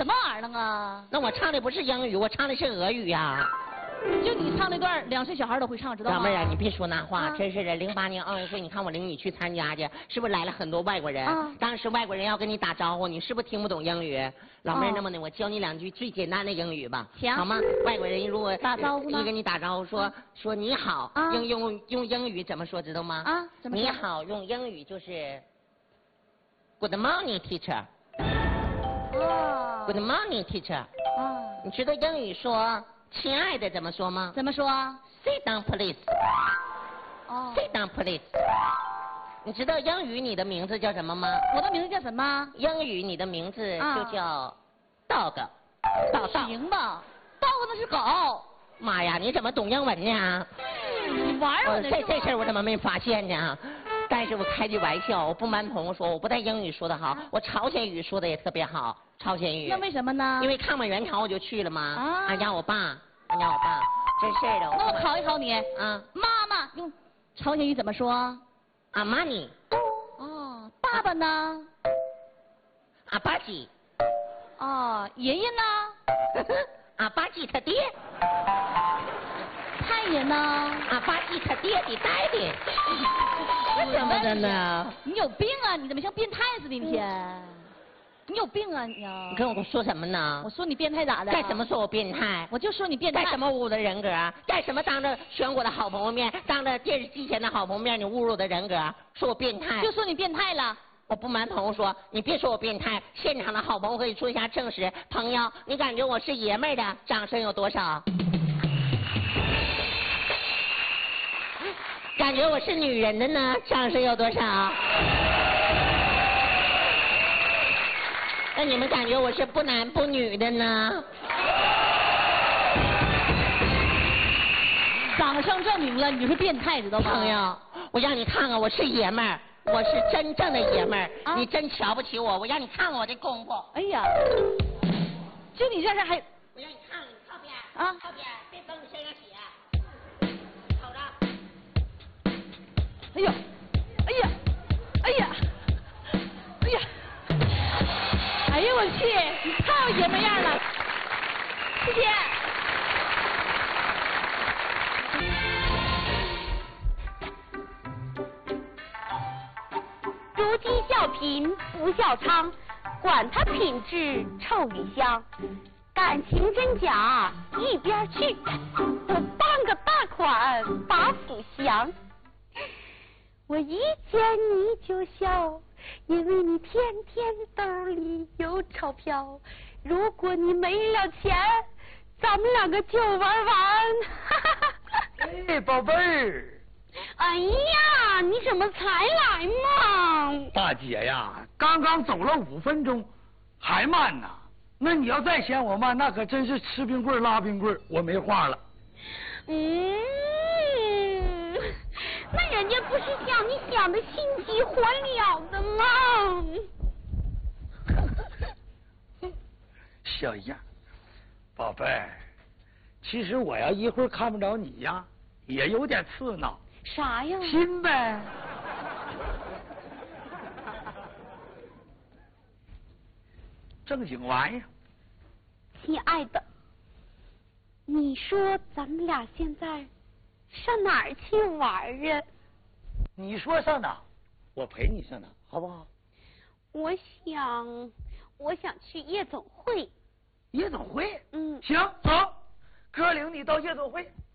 什么玩意儿了啊？ 那我唱的不是英语，我唱的是俄语呀。 就你唱那段，2岁小孩都会唱，知道吗？ 老妹儿啊，你别说那话，真是的。08年奥运会，你看我领你去参加去，是不是来了很多外国人？当时外国人要跟你打招呼，你是不是听不懂英语？老妹儿，那么呢，我教你2句最简单的英语吧， 行， 好吗？外国人如果打招呼一跟你打招呼说你好，用英语怎么说知道吗？ 怎么说？ 你好用英语就是 Good morning, teacher。Good morning, teacher。你知道英语说亲爱的怎么说吗？ 怎么说 ？Sit down, please。Sit down, please。你知道英语你的名字叫什么吗？ 我的名字叫什么？ 英语你的名字就叫 dog。 行吧 ，dog 那是狗。 妈呀，你怎么懂英文呢？ 你玩我呢？ 这事我怎么没发现呢？但是我开句玩笑，我不瞒朋友说，我不但英语说得好，我朝鲜语说的也特别好。朝鲜语。 那为什么呢？ 因为抗美援朝我就去了嘛。俺家我爸，真是的。 那我考一考你。妈妈用朝鲜语怎么说？ 阿玛尼。 爸爸呢？ 阿巴吉。 爷爷呢？ 阿巴吉他爹。 太爷呢？ 阿巴吉他爹的带的。怎么的呢？ 你有病啊！你怎么像变态似的？一天，你有病啊你啊！ 你跟我说什么呢？ 我说你变态咋的？ 干什么说我变态？ 我就说你变态。 干什么侮辱的人格？干什么当着全国的好朋友面，当着电视机前的好朋友面，你侮辱的人格，说我变态？ 就说你变态了。 我不瞒朋友说，你别说我变态，现场的好朋友可以出一下证实。朋友，你感觉我是爷们儿的，掌声有多少？感觉我是女人的呢，掌声有多少？那你们感觉我是不男不女的呢？ 掌声证明了你是变态，知道吗？ 朋友，我让你看看我是爷们儿，我是真正的爷们儿。你真瞧不起我，我让你看看我这功夫。 哎呀，就你这事还…… 我让你看看，你靠边靠边，别崩你身上血。瞅着。 哎呀，哎呀，哎呀，哎呀，哎呀，我去，你太有爷们样了，谢谢。 如今小品不小娼，管他品质臭与香，感情真假一边去，我办个大款把府降。我一见你就笑，因为你天天兜里有钞票。如果你没了钱，咱们2个就玩完。 哎，宝贝儿。 哎呀，你怎么才来嘛？ 大姐呀，刚刚走了5分钟，还慢呢。那你要再嫌我慢，那可真是吃冰棍拉冰棍，我没话了。 那人家不是想你想的心急火燎的吗？ 小样，宝贝儿，其实我要一会儿看不着你呀，也有点刺挠。 啥呀？ 亲呗。正经玩意儿。 亲爱的，你说咱们俩现在上哪儿去玩啊？ 你说上哪，我陪你上哪，好不好？ 我想去夜总会。 夜总会？ 嗯。 行，走，哥领你到夜总会。